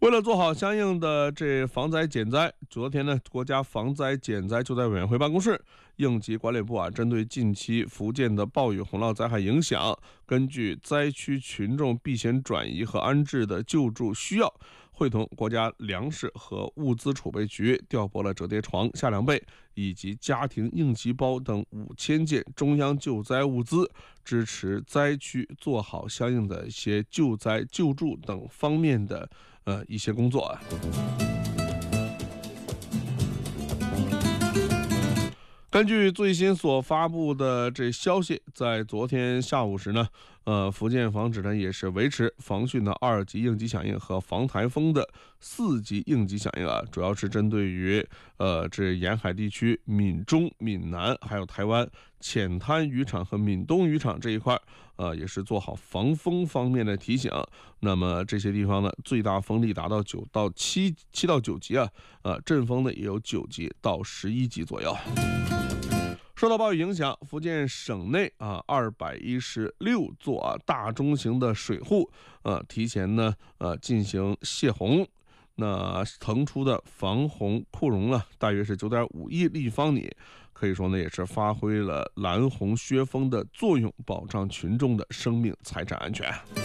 为了做好相应的防灾减灾，昨天呢，国家防灾减灾救灾委员会办公室、应急管理部针对近期福建的暴雨洪涝灾害影响，根据灾区群众避险转移和安置的救助需要，会同国家粮食和物资储备局调拨了折叠床、夏凉被以及家庭应急包等5000件中央救灾物资，支持灾区做好相应的一些救灾救助等方面的一些工作。根据最新所发布的消息，在昨天下午时呢，福建防指呢也是维持防汛的2级应急响应和防台风的4级应急响应主要是针对于沿海地区闽中、闽南还有台湾浅滩渔场和闽东渔场这一块，也是做好防风方面的提醒。那么这些地方呢，最大风力达到7到9级阵风呢也有9级到11级左右。受到暴雨影响，福建省内216座大中型的水库提前呢进行泄洪，那腾出的防洪库容呢大约是9.5亿立方米，可以说呢也是发挥了拦洪削峰的作用，保障群众的生命财产安全。